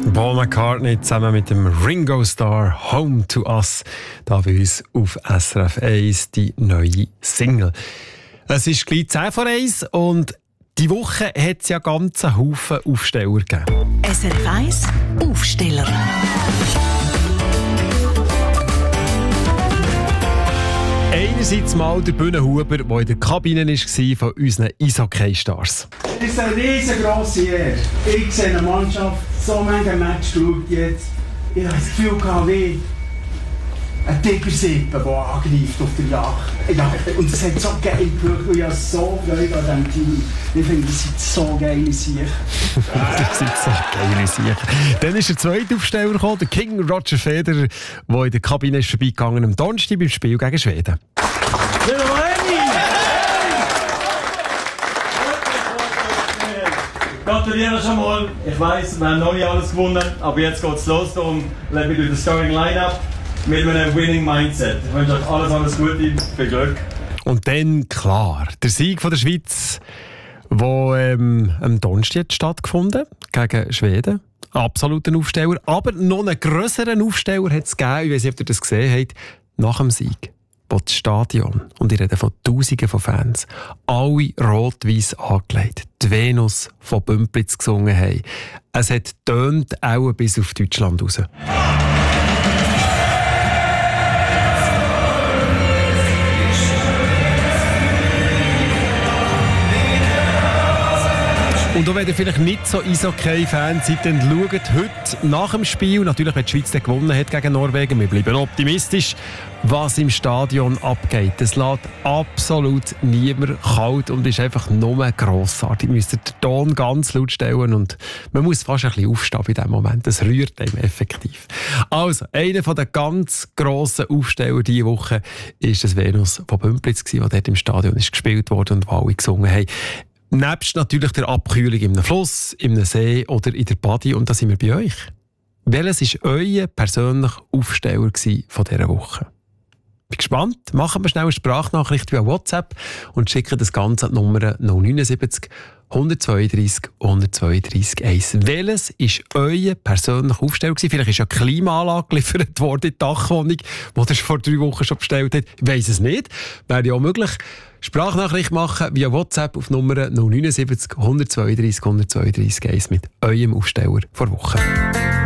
Paul McCartney zusammen mit dem Ringo Starr «Home to Us», da bei uns auf SRF 1 die neue Single. Es ist gleich 10 vor 1 und die Woche hat es ja ganz einen Haufen Aufsteller gegeben. SRF 1 Aufsteller. Einerseits mal der Bühnenhuber, der in der Kabine war von unseren Eishockey-Stars. Es ist eine riesengroße Ehre. Ich sehe eine Mannschaft, so viele Matches schaut jetzt. Ich habe das Gefühl gehabt, wie ein Tigersippe, der angreift auf der Jagd. Ja, und es hat so geil gewirkt. Ich habe so Freude an diesem Team. Ich finde, das sind so geile Sicher. Das sind so geile Sicher. Dann ist der zweite Aufsteller gekommen, der King Roger Federer, der in der Kabine ist vorbeigegangen am Donnerstag beim Spiel gegen Schweden. Gratuliere schon mal. Ich weiss, wir haben noch nicht alles gewonnen, aber jetzt geht es los. Darum lebe ich durch das Starting Line-Up mit einem Winning Mindset. Ich wünsche euch alles Gute, viel Glück. Und dann, klar, der Sieg von der Schweiz, der am Donnerstag stattgefunden gegen Schweden. Absoluter Aufsteller. Aber noch einen grösseren Aufsteller hat es gegeben, ich weiss nicht, ob ihr das gesehen habt, nach dem Sieg. Wo das Stadion, und ich rede von Tausenden von Fans, alle rot-weiss angelegt, die Venus von Bümplitz gesungen haben. Es hat tönt auch bis auf Deutschland raus. Und auch wenn ihr vielleicht nicht so Eishockey-Fan seid, dann schaut heute nach dem Spiel, natürlich wenn die Schweiz dann gewonnen hat gegen Norwegen, wir bleiben optimistisch, was im Stadion abgeht. Es lässt absolut niemand kalt und ist einfach nur grossartig. Ihr müsst den Ton ganz laut stellen und man muss fast ein bisschen aufstehen in diesem Moment. Das rührt einem effektiv. Also, einer der ganz grossen Aufsteller diese Woche ist das Venus von Bümplitz, das dort im Stadion ist gespielt wurde und wo alle gesungen haben. Nebst natürlich der Abkühlung in einem Fluss, in einem See oder in der Body. Und da sind wir bei euch. Welches war euer persönlicher Aufsteller von dieser Woche? Bin gespannt. Machen wir schnell eine Sprachnachricht via WhatsApp und schicken das Ganze an die Nummer 079 132 132 1. Welches war euer persönlicher Aufsteller? Vielleicht ist ja eine Klimaanlage geliefert worden in die Dachwohnung, die ihr vor 3 Wochen schon bestellt habt. Ich weiss es nicht. Wäre ja auch möglich. Sprachnachricht machen via WhatsApp auf Nummer 079 132 132 1 mit eurem Aufsteller vor Woche.